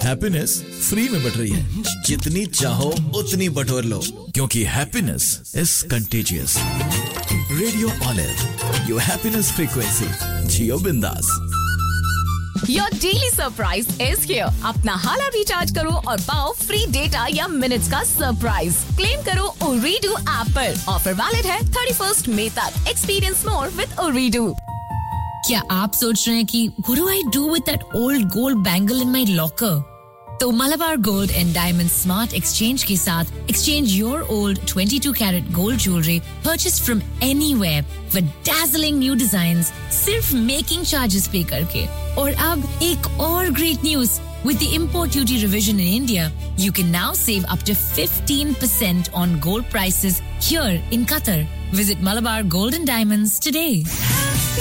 Happiness free में but रही है, जितनी चाहो उतनी बटोर लो, क्योंकि happiness is contagious. Radio olive, your happiness frequency, जियो बिंदास। Your daily surprise is here. अपना हाला रिचार्ज करो और पाओ फ्री डेटा या मिनट्स का सरप्राइज। क्लेम करो Ooredoo ऐप पर। ऑफर वैलिड है 31st मई तक। Experience more with Ooredoo. क्या आप सोच रहे हैं कि what do I do with that old gold bangle in my locker? तो Malabar Gold and Diamonds Smart Exchange के साथ exchange your old 22 karat gold jewelry purchased from anywhere with dazzling new designs सिर्फ making charges पे करके। और अब एक और great news, with the import duty revision in India, you can now save up to 15% on gold prices here in Qatar. Visit Malabar Gold and Diamonds today.